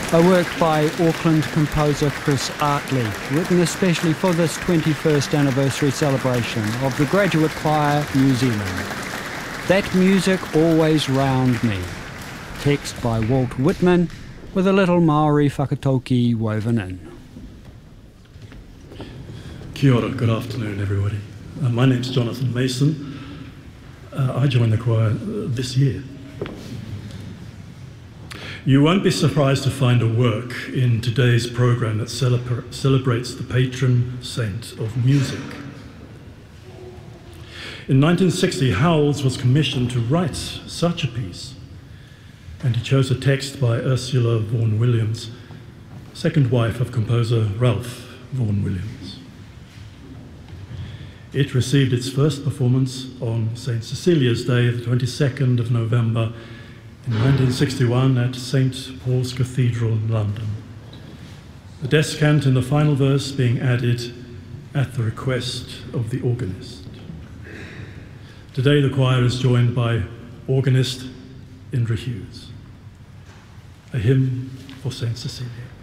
a work by Auckland composer Chris Artley, written especially for this 21st anniversary celebration of the Graduate Choir New Zealand. That music always round me. Text by Walt Whitman, with a little Maori whakatauki woven in. Kia ora, good afternoon everybody. My name's Jonathan Mason. I joined the choir this year. You won't be surprised to find a work in today's programme that celebrates the patron saint of music. In 1960, Howells was commissioned to write such a piece, and he chose a text by Ursula Vaughan Williams, second wife of composer Ralph Vaughan Williams. It received its first performance on St. Cecilia's Day, the 22nd of November, in 1961 at St. Paul's Cathedral in London. The descant in the final verse being added at the request of the organist. Today the choir is joined by organist Indra Hughes. A hymn for St. Cecilia.